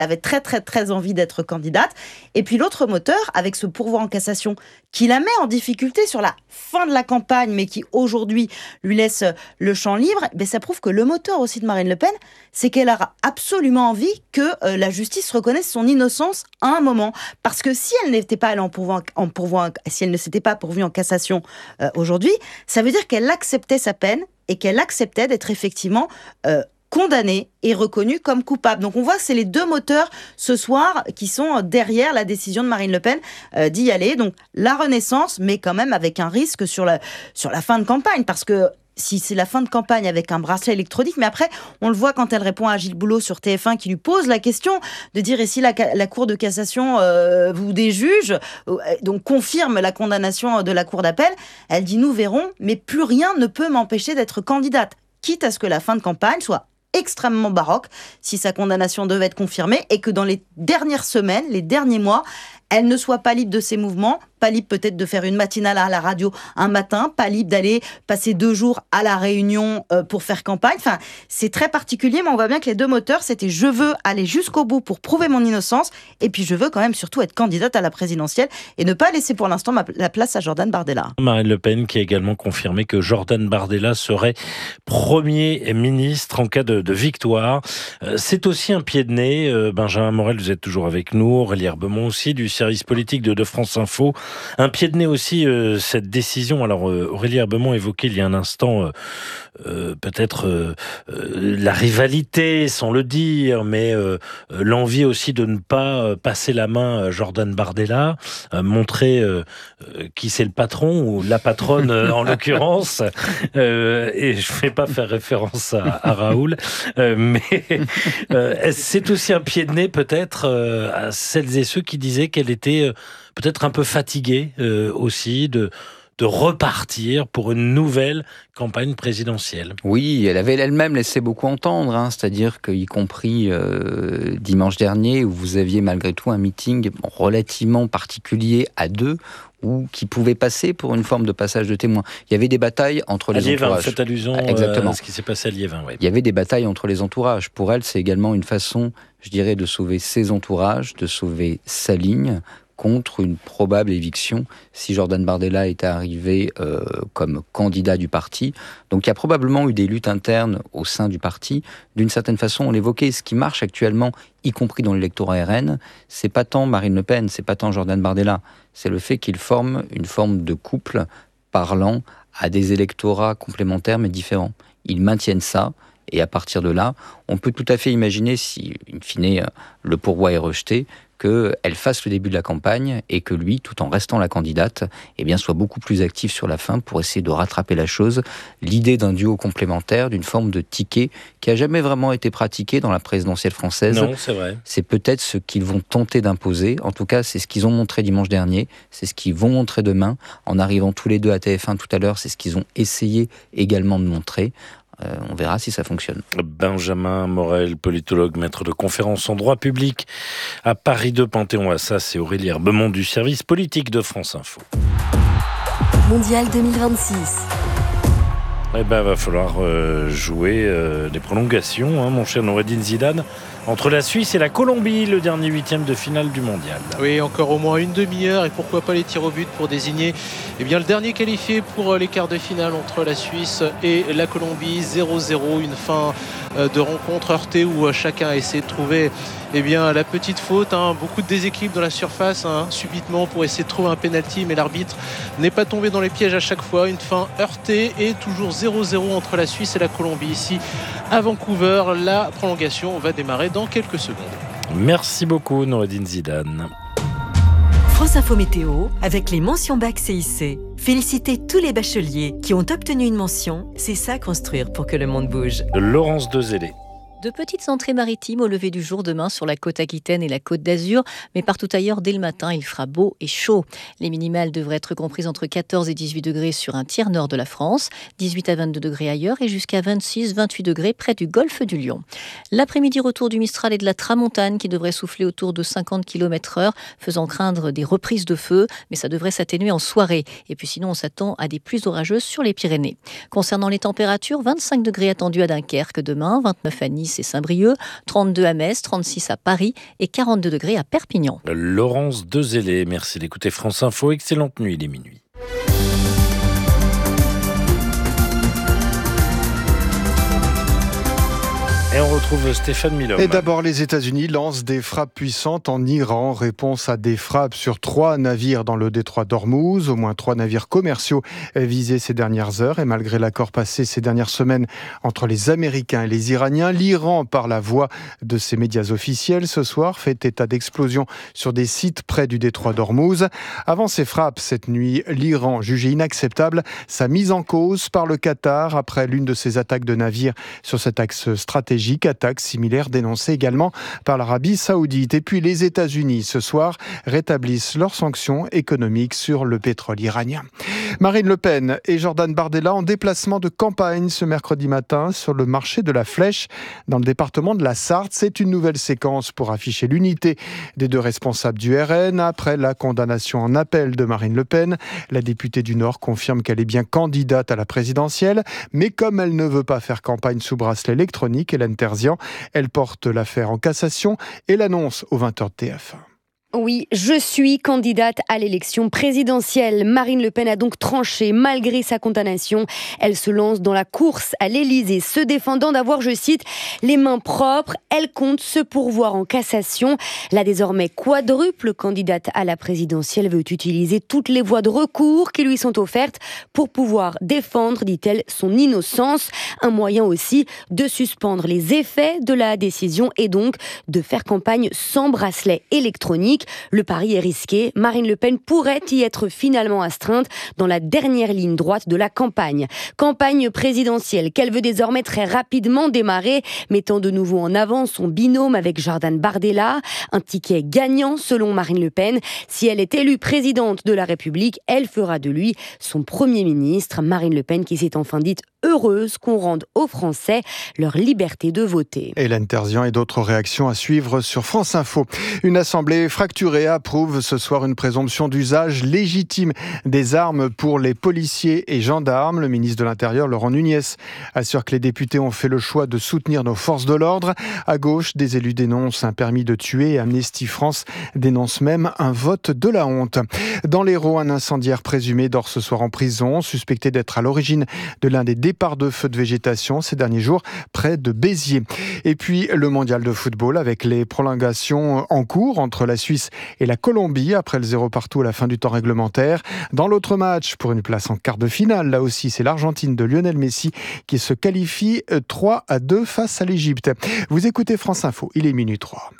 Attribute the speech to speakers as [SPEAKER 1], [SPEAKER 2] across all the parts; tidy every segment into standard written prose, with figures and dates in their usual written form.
[SPEAKER 1] avait très très très envie d'être candidate. Et puis l'autre moteur, avec ce pourvoi en cassation qui la met en difficulté sur la fin de la campagne, mais qui aujourd'hui lui laisse le champ libre, ça prouve que le moteur aussi de Marine Le Pen, c'est qu'elle a absolument envie que la justice reconnaisse son innocence à un moment. Parce que si elle n'était pas allée si elle ne s'était pas pourvue en cassation aujourd'hui, ça veut dire qu'elle acceptait sa peine et qu'elle acceptait d'être effectivement condamnée et reconnue comme coupable. Donc on voit que c'est les deux moteurs ce soir qui sont derrière la décision de Marine Le Pen d'y aller. Donc la renaissance, mais quand même avec un risque sur la fin de campagne, parce que si c'est la fin de campagne avec un bracelet électronique, mais après, on le voit quand elle répond à Gilles Boulot sur TF1 qui lui pose la question de dire et si la Cour de cassation ou des juges donc confirme la condamnation de la Cour d'appel, elle dit nous verrons, mais plus rien ne peut m'empêcher d'être candidate, quitte à ce que la fin de campagne soit extrêmement baroque si sa condamnation devait être confirmée et que dans les dernières semaines, les derniers mois, elle ne soit pas libre de ses mouvements, pas libre peut-être de faire une matinale à la radio un matin, pas libre d'aller passer 2 jours à la Réunion pour faire campagne. Enfin, c'est très particulier, mais on voit bien que les deux moteurs, c'était je veux aller jusqu'au bout pour prouver mon innocence, et puis je veux quand même surtout être candidate à la présidentielle et ne pas laisser pour l'instant la place à Jordan Bardella.
[SPEAKER 2] Marine Le Pen qui a également confirmé que Jordan Bardella serait Premier ministre en cas de victoire. C'est aussi un pied de nez. Benjamin Morel, vous êtes toujours avec nous. Aurélie Herbemont aussi, du service politique de France Info. Un pied de nez aussi, cette décision. Alors, Aurélie Herbemont évoquait il y a un instant peut-être la rivalité, sans le dire, mais l'envie aussi de ne pas passer la main à Jordan Bardella, montrer qui c'est le patron ou la patronne en l'occurrence. Et je ne vais pas faire référence à Raoul, mais c'est aussi un pied de nez peut-être à celles et ceux qui disaient qu'elle était peut-être un peu fatiguée aussi de repartir pour une nouvelle campagne présidentielle.
[SPEAKER 3] Oui, elle avait elle-même laissé beaucoup entendre, c'est-à-dire qu'y compris dimanche dernier, où vous aviez malgré tout un meeting relativement particulier à deux, ou qui pouvait passer pour une forme de passage de témoin. Il y avait des batailles entre les entourages.
[SPEAKER 2] Faites allusion à ce qui s'est passé à Liévin. Oui.
[SPEAKER 3] Il y avait des batailles entre les entourages. Pour elle, c'est également une façon, je dirais, de sauver ses entourages, de sauver sa ligne, contre une probable éviction si Jordan Bardella était arrivé comme candidat du parti. Donc il y a probablement eu des luttes internes au sein du parti. D'une certaine façon, on l'évoquait, ce qui marche actuellement, y compris dans l'électorat RN, c'est pas tant Marine Le Pen, c'est pas tant Jordan Bardella, c'est le fait qu'ils forment une forme de couple parlant à des électorats complémentaires mais différents. Ils maintiennent ça. Et à partir de là, on peut tout à fait imaginer, si, in fine, le pourvoi est rejeté, qu'elle fasse le début de la campagne et que lui, tout en restant la candidate, soit beaucoup plus actif sur la fin pour essayer de rattraper la chose. L'idée d'un duo complémentaire, d'une forme de ticket qui n'a jamais vraiment été pratiquée dans la présidentielle française.
[SPEAKER 2] Non, c'est vrai.
[SPEAKER 3] C'est peut-être ce qu'ils vont tenter d'imposer. En tout cas, c'est ce qu'ils ont montré dimanche dernier. C'est ce qu'ils vont montrer demain. En arrivant tous les deux à TF1 tout à l'heure, c'est ce qu'ils ont essayé également de montrer. On verra si ça fonctionne.
[SPEAKER 2] Benjamin Morel, politologue, maître de conférences en droit public à Paris 2 Panthéon-Assas, et Aurélie Herbemont du service politique de France Info.
[SPEAKER 4] Mondial 2026.
[SPEAKER 2] Va falloir jouer les prolongations, mon cher Noureddine Zidane, entre la Suisse et la Colombie, le dernier 8e de finale du mondial.
[SPEAKER 5] Oui, encore au moins une demi-heure, et pourquoi pas les tirs au but pour désigner le dernier qualifié pour les quarts de finale entre la Suisse et la Colombie. 0-0, une fin de rencontre heurtée où chacun a essayé de trouver la petite faute. Beaucoup de déséquilibre dans la surface subitement pour essayer de trouver un pénalty, mais l'arbitre n'est pas tombé dans les pièges à chaque fois. Une fin heurtée et toujours 0-0 entre la Suisse et la Colombie ici à Vancouver. La prolongation va démarrer dans quelques secondes.
[SPEAKER 2] Merci beaucoup Noureddine Zidane.
[SPEAKER 4] France Info Météo avec les mentions bac CIC. Félicitez tous les bacheliers qui ont obtenu une mention. C'est ça construire pour que le monde bouge.
[SPEAKER 2] Laurence Dezélé.
[SPEAKER 6] De petites entrées maritimes au lever du jour demain sur la côte aquitaine et la côte d'Azur, mais partout ailleurs dès le matin, il fera beau et chaud. Les minimales devraient être comprises entre 14 et 18 degrés sur un tiers nord de la France, 18 à 22 degrés ailleurs et jusqu'à 26-28 degrés près du golfe du Lion. L'après-midi, retour du Mistral et de la Tramontane qui devrait souffler autour de 50 km/h, faisant craindre des reprises de feu, mais ça devrait s'atténuer en soirée. Et puis sinon, on s'attend à des pluies orageuses sur les Pyrénées. Concernant les températures, 25 degrés attendus à Dunkerque demain, 29 à Nice, Nice et Saint-Brieuc, 32 à Metz, 36 à Paris et 42 degrés à Perpignan.
[SPEAKER 2] Laurence Dezélé, merci d'écouter France Info. Excellente nuit, il est minuit. Et on retrouve Stéphane Milhomme.
[SPEAKER 7] Et d'abord, les États-Unis lancent des frappes puissantes en Iran. Réponse à des frappes sur 3 navires dans le détroit d'Ormuz. Au moins 3 navires commerciaux visés ces dernières heures. Et malgré l'accord passé ces dernières semaines entre les Américains et les Iraniens, l'Iran, par la voix de ses médias officiels, ce soir fait état d'explosions sur des sites près du détroit d'Ormuz. Avant ces frappes, cette nuit, l'Iran jugeait inacceptable sa mise en cause par le Qatar après l'une de ses attaques de navires sur cet axe stratégique. Attaque similaire dénoncée également par l'Arabie Saoudite. Et puis les États-Unis, ce soir, rétablissent leurs sanctions économiques sur le pétrole iranien. Marine Le Pen et Jordan Bardella en déplacement de campagne ce mercredi matin sur le marché de la Flèche dans le département de la Sarthe. C'est une nouvelle séquence pour afficher l'unité des 2 responsables du RN. Après la condamnation en appel de Marine Le Pen, la députée du Nord confirme qu'elle est bien candidate à la présidentielle, mais comme elle ne veut pas faire campagne sous bracelet électronique, elle porte l'affaire en cassation et l'annonce aux 20h de TF1.
[SPEAKER 8] Oui, je suis candidate à l'élection présidentielle. Marine Le Pen a donc tranché malgré sa condamnation. Elle se lance dans la course à l'Élysée, se défendant d'avoir, je cite, les mains propres. Elle compte se pourvoir en cassation. La désormais quadruple candidate à la présidentielle veut utiliser toutes les voies de recours qui lui sont offertes pour pouvoir défendre, dit-elle, son innocence. Un moyen aussi de suspendre les effets de la décision et donc de faire campagne sans bracelet électronique. Le pari est risqué. Marine Le Pen pourrait y être finalement astreinte dans la dernière ligne droite de la campagne. Campagne présidentielle qu'elle veut désormais très rapidement démarrer, mettant de nouveau en avant son binôme avec Jordan Bardella. Un ticket gagnant selon Marine Le Pen. Si elle est élue présidente de la République, elle fera de lui son Premier ministre. Marine Le Pen qui s'est enfin dite heureuse qu'on rende aux Français leur liberté de voter.
[SPEAKER 7] Hélène Terzian et d'autres réactions à suivre sur France Info. Une assemblée fracturée approuve ce soir une présomption d'usage légitime des armes pour les policiers et gendarmes. Le ministre de l'Intérieur, Laurent Nunez, assure que les députés ont fait le choix de soutenir nos forces de l'ordre. À gauche, des élus dénoncent un permis de tuer et Amnesty France dénonce même un vote de la honte. Dans l'Hérault, un incendiaire présumé dort ce soir en prison, suspecté d'être à l'origine de l'un des départs de feux de végétation ces derniers jours près de Béziers. Et puis le mondial de football avec les prolongations en cours entre la Suisse et la Colombie après le 0 partout à la fin du temps réglementaire. Dans l'autre match, pour une place en quart de finale, là aussi c'est l'Argentine de Lionel Messi qui se qualifie 3-2 face à l'Égypte. Vous écoutez France Info, il est minuit 3.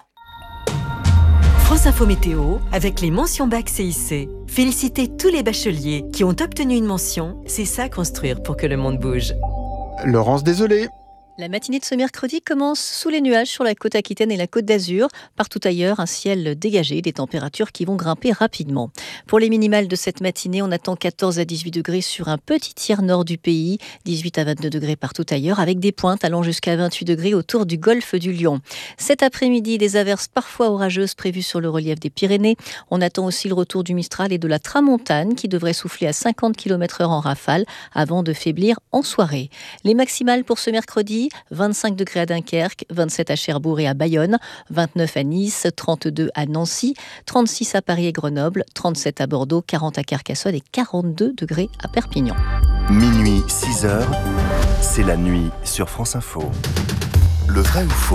[SPEAKER 4] France Info Météo avec les mentions bac CIC. Félicitez tous les bacheliers qui ont obtenu une mention. C'est ça construire pour que le monde bouge.
[SPEAKER 7] Laurence, désolé.
[SPEAKER 6] La matinée de ce mercredi commence sous les nuages sur la côte Aquitaine et la côte d'Azur. Partout ailleurs, un ciel dégagé, des températures qui vont grimper rapidement. Pour les minimales de cette matinée, on attend 14 à 18 degrés sur un petit tiers nord du pays, 18 à 22 degrés partout ailleurs, avec des pointes allant jusqu'à 28 degrés autour du golfe du Lion. Cet après-midi, des averses parfois orageuses prévues sur le relief des Pyrénées. On attend aussi le retour du Mistral et de la Tramontane qui devrait souffler à 50 km/h en rafale avant de faiblir en soirée. Les maximales pour ce mercredi, 25 degrés à Dunkerque, 27 à Cherbourg et à Bayonne, 29 à Nice, 32 à Nancy, 36 à Paris et Grenoble, 37 à Bordeaux, 40 à Carcassonne et 42 degrés à Perpignan.
[SPEAKER 9] Minuit, 6h, c'est la nuit sur France Info. Le vrai ou faux ?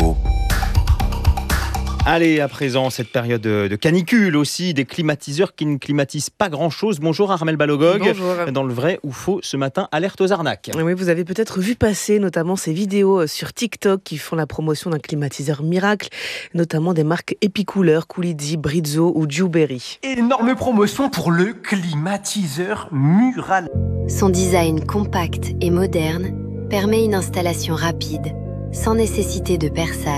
[SPEAKER 10] Allez, à présent, cette période de canicule aussi, des climatiseurs qui ne climatisent pas grand-chose. Bonjour Armelle Balogog.
[SPEAKER 11] Bonjour.
[SPEAKER 10] Dans le vrai ou faux, ce matin, alerte aux arnaques.
[SPEAKER 11] Oui, vous avez peut-être vu passer notamment ces vidéos sur TikTok qui font la promotion d'un climatiseur miracle, notamment des marques Epicoolers, Coolidzy, Brizzo ou Dewberry.
[SPEAKER 12] Énorme promotion pour le climatiseur mural.
[SPEAKER 13] Son design compact et moderne permet une installation rapide, sans nécessité de perçage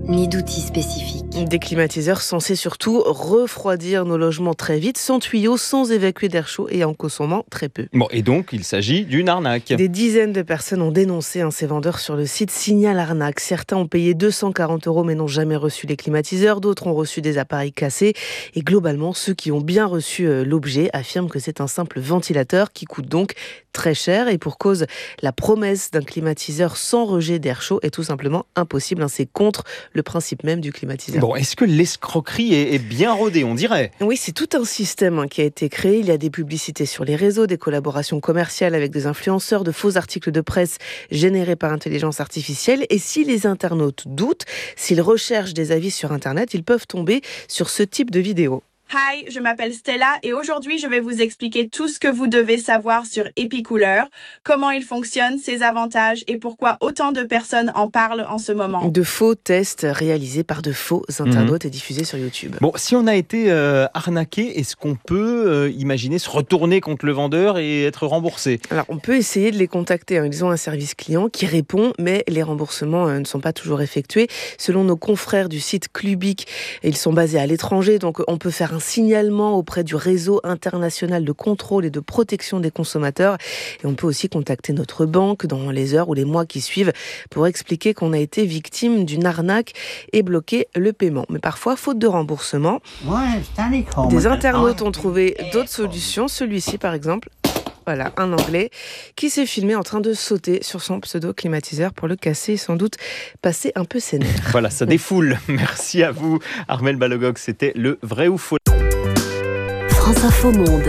[SPEAKER 8] ni d'outils spécifiques.
[SPEAKER 11] Des climatiseurs censés surtout refroidir nos logements très vite, sans tuyaux, sans évacuer d'air chaud et en consommant très peu.
[SPEAKER 10] Bon, et donc il s'agit d'une arnaque.
[SPEAKER 11] Des dizaines de personnes ont dénoncé ces vendeurs sur le site Signal Arnaque. Certains ont payé 240 € mais n'ont jamais reçu les climatiseurs, d'autres ont reçu des appareils cassés. Et globalement, ceux qui ont bien reçu l'objet affirment que c'est un simple ventilateur qui coûte donc très cher. Et pour cause, la promesse d'un climatiseur sans rejet d'air chaud est tout simplement impossible. C'est contre le principe même du climatiseur.
[SPEAKER 10] Bon, est-ce que l'escroquerie est bien rodée, on dirait ?
[SPEAKER 11] Oui, c'est tout un système qui a été créé. Il y a des publicités sur les réseaux, des collaborations commerciales avec des influenceurs, de faux articles de presse générés par intelligence artificielle. Et si les internautes doutent, s'ils recherchent des avis sur Internet, ils peuvent tomber sur ce type de vidéo.
[SPEAKER 13] Hi, je m'appelle Stella et aujourd'hui je vais vous expliquer tout ce que vous devez savoir sur Epicooler, comment il fonctionne, ses avantages et pourquoi autant de personnes en parlent en ce moment.
[SPEAKER 11] De faux tests réalisés par de faux internautes et diffusés sur YouTube.
[SPEAKER 10] Bon, si on a été arnaqué, est-ce qu'on peut imaginer se retourner contre le vendeur et être remboursé ?
[SPEAKER 11] Alors on peut essayer de les contacter. Ils ont un service client qui répond, mais les remboursements ne sont pas toujours effectués. Selon nos confrères du site Clubic, ils sont basés à l'étranger, donc on peut faire un signalement auprès du réseau international de contrôle et de protection des consommateurs. Et on peut aussi contacter notre banque dans les heures ou les mois qui suivent pour expliquer qu'on a été victime d'une arnaque et bloquer le paiement. Mais parfois, faute de remboursement, des internautes ont trouvé d'autres solutions. Celui-ci, par exemple, voilà, un Anglais qui s'est filmé en train de sauter sur son pseudo-climatiseur pour le casser et sans doute passer un peu ses nerfs.
[SPEAKER 10] Voilà, ça défoule. Merci à vous, Armelle Balogog. C'était le vrai ou faux.
[SPEAKER 14] France Info Monde.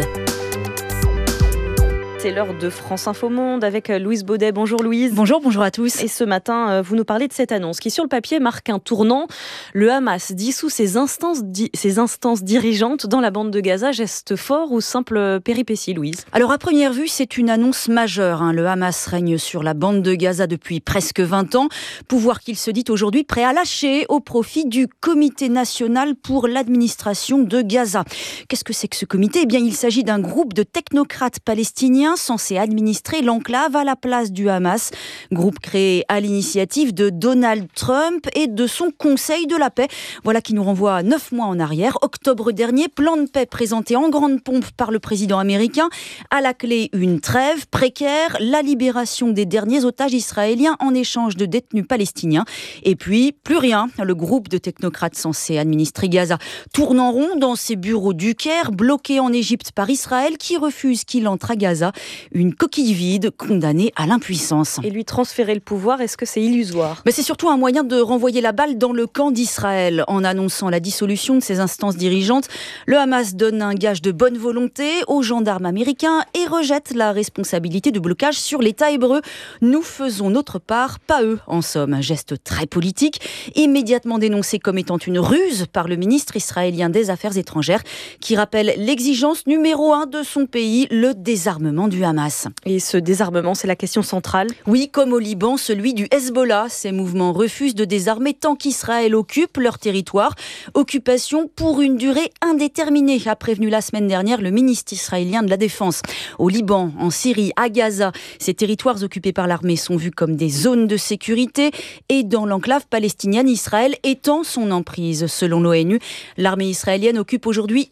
[SPEAKER 14] C'est l'heure de France Info Monde avec Louise Baudet. Bonjour Louise.
[SPEAKER 6] Bonjour à tous.
[SPEAKER 14] Et ce matin, vous nous parlez de cette annonce qui sur le papier marque un tournant. Le Hamas dissout ses instances dirigeantes dans la bande de Gaza. Geste fort ou simple péripétie, Louise ?
[SPEAKER 6] Alors à première vue, c'est une annonce majeure. Le Hamas règne sur la bande de Gaza depuis presque 20 ans. Pouvoir qu'il se dit aujourd'hui prêt à lâcher au profit du Comité national pour l'administration de Gaza. Qu'est-ce que c'est que ce comité ? Eh bien, il s'agit d'un groupe de technocrates palestiniens censé administrer l'enclave à la place du Hamas. Groupe créé à l'initiative de Donald Trump et de son Conseil de la paix. Voilà qui nous renvoie 9 mois en arrière. Octobre dernier, plan de paix présenté en grande pompe par le président américain. À la clé, une trêve précaire, la libération des derniers otages israéliens en échange de détenus palestiniens. Et puis, plus rien. Le groupe de technocrates censé administrer Gaza tourne en rond dans ses bureaux du Caire, bloqué en Égypte par Israël qui refuse qu'il entre à Gaza. Une coquille vide condamnée à l'impuissance.
[SPEAKER 14] Et lui transférer le pouvoir, est-ce que c'est illusoire ?
[SPEAKER 6] Mais c'est surtout un moyen de renvoyer la balle dans le camp d'Israël. En annonçant la dissolution de ses instances dirigeantes, le Hamas donne un gage de bonne volonté aux gendarmes américains et rejette la responsabilité de blocage sur l'État hébreu. Nous faisons notre part, pas eux, en somme. Un geste très politique, immédiatement dénoncé comme étant une ruse par le ministre israélien des Affaires étrangères, qui rappelle l'exigence numéro 1 de son pays, le désarmement du Hamas.
[SPEAKER 14] Et ce désarmement, c'est la question centrale ?
[SPEAKER 6] Oui, comme au Liban, celui du Hezbollah. Ces mouvements refusent de désarmer tant qu'Israël occupe leur territoire. Occupation pour une durée indéterminée, a prévenu la semaine dernière le ministre israélien de la Défense. Au Liban, en Syrie, à Gaza, ces territoires occupés par l'armée sont vus comme des zones de sécurité et dans l'enclave palestinienne, Israël étend son emprise. Selon l'ONU, l'armée israélienne occupe aujourd'hui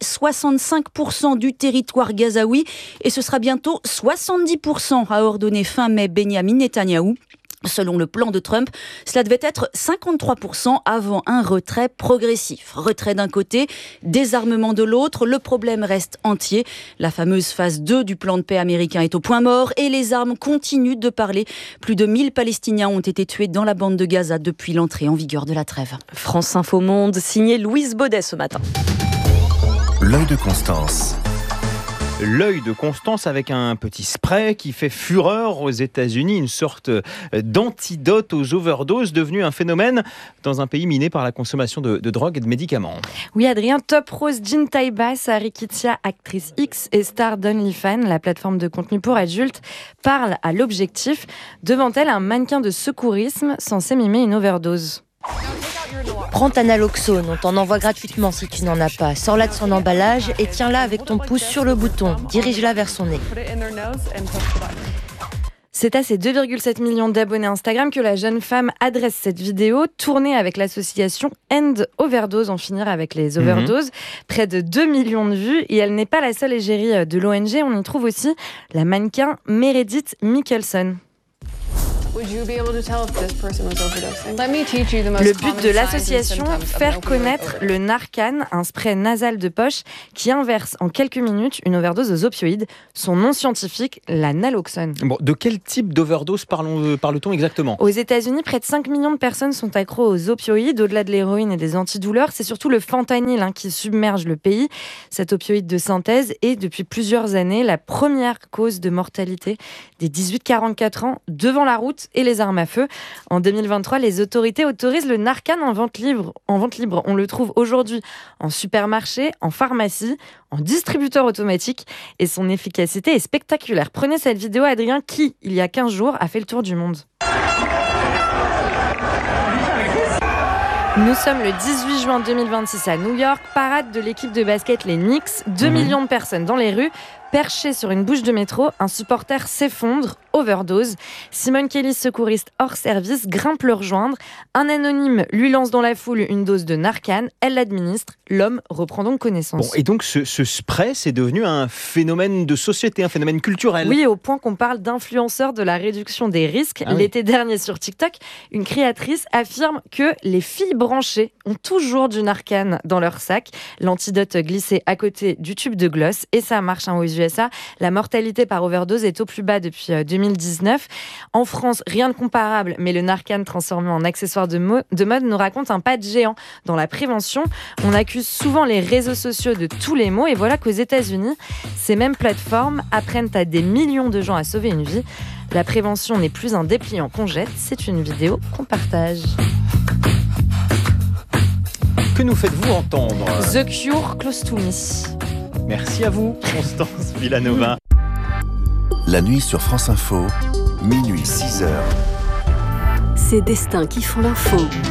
[SPEAKER 6] 65% du territoire gazaoui et ce sera bientôt 70%, a ordonné fin mai Benyamin Netanyahou. Selon le plan de Trump, cela devait être 53% avant un retrait progressif. Retrait d'un côté, désarmement de l'autre, le problème reste entier. La fameuse phase 2 du plan de paix américain est au point mort et les armes continuent de parler. Plus de 1000 Palestiniens ont été tués dans la bande de Gaza depuis l'entrée en vigueur de la trêve.
[SPEAKER 14] France Info Monde, signé Louise Baudet ce matin.
[SPEAKER 9] L'œil de Constance.
[SPEAKER 10] L'œil de Constance avec un petit spray qui fait fureur aux États-Unis, une sorte d'antidote aux overdoses devenu un phénomène dans un pays miné par la consommation de drogue et de médicaments.
[SPEAKER 15] Oui Adrien, Top Rose Jean Taibas, Rikitia, actrice X et star d'OnlyFans, la plateforme de contenu pour adultes, parle à l'objectif. Devant elle, un mannequin de secourisme censé mimer une overdose.
[SPEAKER 16] Prends ta naloxone, on t'en envoie gratuitement si tu n'en as pas. Sors-la de son emballage et tiens-la avec ton pouce sur le bouton. Dirige-la vers son nez.
[SPEAKER 15] C'est à ses 2,7 millions d'abonnés Instagram que la jeune femme adresse cette vidéo tournée avec l'association End Overdose, en finir avec les overdoses. Près de 2 millions de vues, et elle n'est pas la seule égérie de l'ONG. On y trouve aussi la mannequin Meredith Mickelson. Le but de l'association, faire connaître le Narcan, un spray nasal de poche qui inverse en quelques minutes une overdose aux opioïdes. Son nom scientifique, la naloxone.
[SPEAKER 10] Bon, de quel type d'overdose parle-t-on exactement ?
[SPEAKER 15] Aux États-Unis, près de 5 millions de personnes sont accros aux opioïdes. Au-delà de l'héroïne et des antidouleurs, c'est surtout le fentanyl qui submerge le pays. Cet opioïde de synthèse est, depuis plusieurs années, la première cause de mortalité des 18-44 ans devant la route et les armes à feu. En 2023, les autorités autorisent le Narcan en vente libre. On le trouve aujourd'hui en supermarché, en pharmacie, en distributeur automatique, et son efficacité est spectaculaire. Prenez cette vidéo, Adrien, qui, il y a 15 jours, a fait le tour du monde. Nous sommes le 18 juin 2026 à New York, parade de l'équipe de basket, les Knicks. 2 millions de personnes dans les rues. Perché sur une bouche de métro, un supporter s'effondre, overdose. Simone Kelly, secouriste hors service, grimpe le rejoindre. Un anonyme lui lance dans la foule une dose de Narcan. Elle l'administre. L'homme reprend donc connaissance.
[SPEAKER 10] Bon, et donc ce spray, c'est devenu un phénomène de société, un phénomène culturel.
[SPEAKER 15] Oui, au point qu'on parle d'influenceurs de la réduction des risques. L'été dernier sur TikTok, une créatrice affirme que les filles branchées ont toujours du Narcan dans leur sac. L'antidote glissé à côté du tube de gloss, et ça marche aux USA. La mortalité par overdose est au plus bas depuis 2019. En France, rien de comparable, mais le Narcan transformé en accessoire de mode nous raconte un pas de géant dans la prévention. On accuse souvent les réseaux sociaux de tous les maux, et voilà qu'aux États-Unis, ces mêmes plateformes apprennent à des millions de gens à sauver une vie. La prévention n'est plus un dépliant qu'on jette, c'est une vidéo qu'on partage.
[SPEAKER 10] Que nous faites-vous entendre ?
[SPEAKER 15] The Cure, Close to Me.
[SPEAKER 10] Merci à vous, Constance Villanova.
[SPEAKER 9] La nuit sur France Info, minuit 6h.
[SPEAKER 4] Ces destins qui font l'info.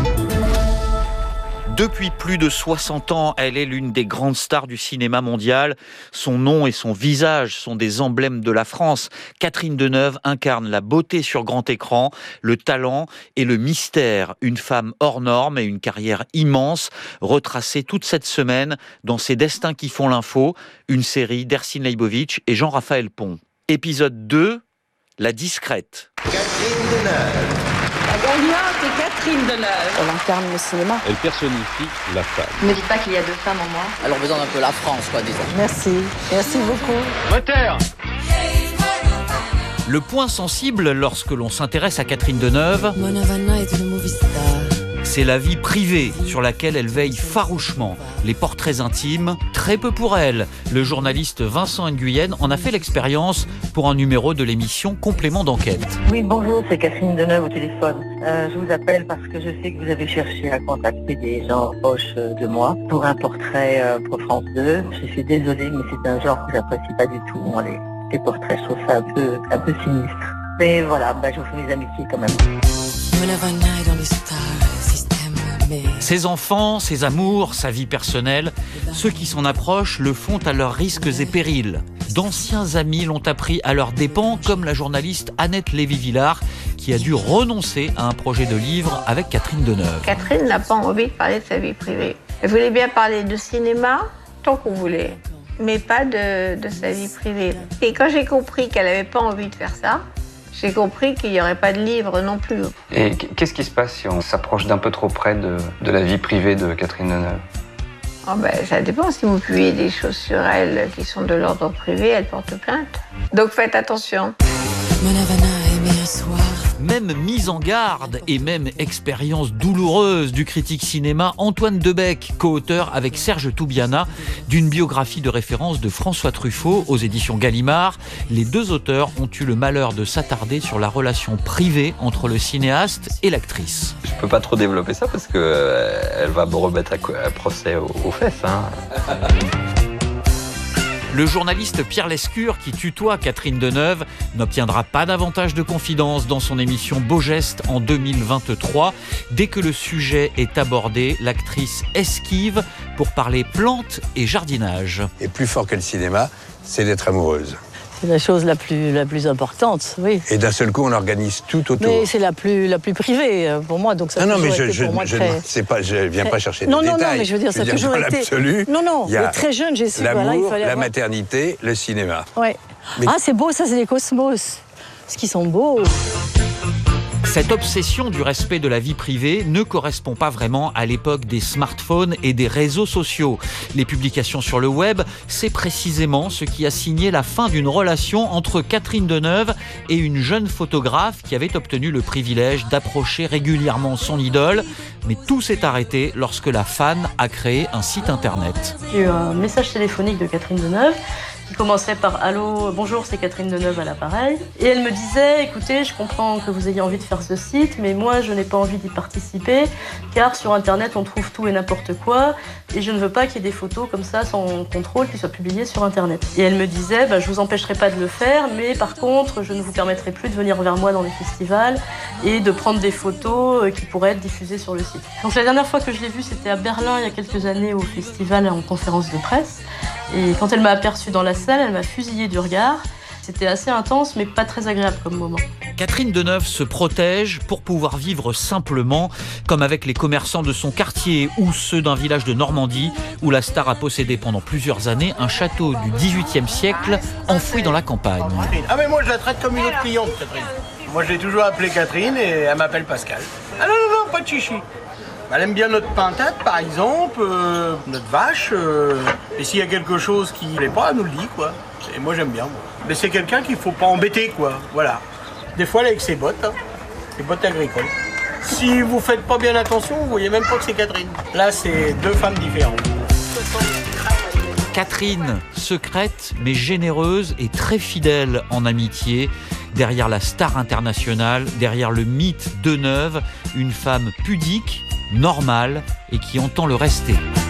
[SPEAKER 17] Depuis plus de 60 ans, elle est l'une des grandes stars du cinéma mondial. Son nom et son visage sont des emblèmes de la France. Catherine Deneuve incarne la beauté sur grand écran, le talent et le mystère. Une femme hors norme et une carrière immense, retracée toute cette semaine dans Ces destins qui font l'info, une série d'Ercine Leibovitch et Jean-Raphaël Pont. Épisode 2, La discrète.
[SPEAKER 18] Catherine Deneuve. La gagnante est Catherine Deneuve. Elle incarne le cinéma.
[SPEAKER 19] Elle personnifie la femme.
[SPEAKER 20] Ne me dites pas qu'il y a 2 femmes en moi.
[SPEAKER 21] Elle représente un peu la France, quoi, disons.
[SPEAKER 18] Merci. Merci beaucoup.
[SPEAKER 17] Moteur. Le point sensible lorsque l'on s'intéresse à Catherine Deneuve,
[SPEAKER 20] Mona Vanna est une movie star.
[SPEAKER 17] c'est la vie privée sur laquelle elle veille farouchement. Les portraits intimes, très peu pour elle. Le journaliste Vincent Nguyen en a fait l'expérience pour un numéro de l'émission Complément d'enquête.
[SPEAKER 22] Oui, bonjour, c'est Catherine Deneuve au téléphone. Je vous appelle parce que je sais que vous avez cherché à contacter des gens proches de moi pour un portrait pour France 2. Je suis désolée, mais c'est un genre que j'apprécie pas du tout. Moi, les portraits, je trouve ça un peu sinistre. Mais voilà, je vous fais mes amitiés quand même.
[SPEAKER 17] Ses enfants, ses amours, sa vie personnelle, ceux qui s'en approchent le font à leurs risques et périls. D'anciens amis l'ont appris à leurs dépens, comme la journaliste Annette Lévy-Villard, qui a dû renoncer à un projet de livre avec Catherine Deneuve.
[SPEAKER 23] Catherine n'a pas envie de parler de sa vie privée. Elle voulait bien parler de cinéma, tant qu'on voulait, mais pas de sa vie privée. Et quand j'ai compris qu'elle n'avait pas envie de faire ça, j'ai compris qu'il n'y aurait pas de livre non plus.
[SPEAKER 24] Et qu'est-ce qui se passe si on s'approche d'un peu trop près de la vie privée de Catherine Deneuve ?
[SPEAKER 23] Ça dépend. Si vous publiez des choses sur elle qui sont de l'ordre privé, elle porte plainte. Donc faites attention.
[SPEAKER 17] Même mise en garde et même expérience douloureuse du critique cinéma Antoine Debec, co-auteur avec Serge Toubiana d'une biographie de référence de François Truffaut aux éditions Gallimard. Les deux auteurs ont eu le malheur de s'attarder sur la relation privée entre le cinéaste et l'actrice.
[SPEAKER 24] Je peux pas trop développer ça parce que elle va me remettre à procès aux fesses.
[SPEAKER 17] Le journaliste Pierre Lescure, qui tutoie Catherine Deneuve, n'obtiendra pas davantage de confidence dans son émission Beau Geste en 2023. Dès que le sujet est abordé, l'actrice esquive pour parler plantes et jardinage.
[SPEAKER 25] Et plus fort que le cinéma, c'est d'être amoureuse.
[SPEAKER 1] C'est la chose la plus importante, oui.
[SPEAKER 2] Et d'un seul coup, on organise tout autour.
[SPEAKER 1] Mais c'est la plus privée pour moi, donc ça a toujours été pour moi très...
[SPEAKER 2] je viens pas chercher des
[SPEAKER 1] détails.
[SPEAKER 2] Non,
[SPEAKER 1] mais je veux dire, ça a toujours
[SPEAKER 2] dans
[SPEAKER 1] été...
[SPEAKER 2] l'absolu,
[SPEAKER 1] Non, mais très jeune, j'ai su...
[SPEAKER 2] L'amour,
[SPEAKER 1] voilà,
[SPEAKER 2] la maternité, le cinéma.
[SPEAKER 1] Ouais. Mais... Ah, c'est beau, ça, c'est les cosmos. Ce qui sont beaux.
[SPEAKER 17] Cette obsession du respect de la vie privée ne correspond pas vraiment à l'époque des smartphones et des réseaux sociaux. Les publications sur le web, c'est précisément ce qui a signé la fin d'une relation entre Catherine Deneuve et une jeune photographe qui avait obtenu le privilège d'approcher régulièrement son idole. Mais tout s'est arrêté lorsque la fan a créé un site internet.
[SPEAKER 3] J'ai eu un message téléphonique de Catherine Deneuve qui commençait par « Allô, bonjour, c'est Catherine Deneuve à l'appareil ». Et elle me disait « Écoutez, je comprends que vous ayez envie de faire ce site, mais moi, je n'ai pas envie d'y participer, car sur Internet, on trouve tout et n'importe quoi, et je ne veux pas qu'il y ait des photos comme ça, sans contrôle, qui soient publiées sur Internet. » Et elle me disait « Je vous empêcherai pas de le faire, mais par contre, je ne vous permettrai plus de venir vers moi dans les festivals et de prendre des photos qui pourraient être diffusées sur le site. » Donc la dernière fois que je l'ai vue, c'était à Berlin, il y a quelques années, au festival en conférence de presse. Et quand elle m'a aperçue dans la salle, elle m'a fusillé du regard. C'était assez intense, mais pas très agréable comme moment.
[SPEAKER 17] Catherine Deneuve se protège pour pouvoir vivre simplement, comme avec les commerçants de son quartier ou ceux d'un village de Normandie, où la star a possédé pendant plusieurs années un château du XVIIIe siècle enfoui dans la campagne.
[SPEAKER 5] Ah mais moi je la traite comme une autre cliente, Catherine. Moi je l'ai toujours appelée Catherine et elle m'appelle Pascal. Ah non, pas de chichi. Elle aime bien notre pintade, par exemple, notre vache. Et s'il y a quelque chose qui ne plaît pas, elle nous le dit, quoi. Et moi, j'aime bien, moi. Mais c'est quelqu'un qu'il ne faut pas embêter, quoi. Voilà. Des fois, elle est avec ses bottes, ses bottes agricoles. Si vous ne faites pas bien attention, vous voyez même pas que c'est Catherine. Là, c'est deux femmes différentes.
[SPEAKER 17] Catherine, secrète mais généreuse et très fidèle en amitié. Derrière la star internationale, derrière le mythe Deneuve, une femme pudique, normale et qui entend le rester.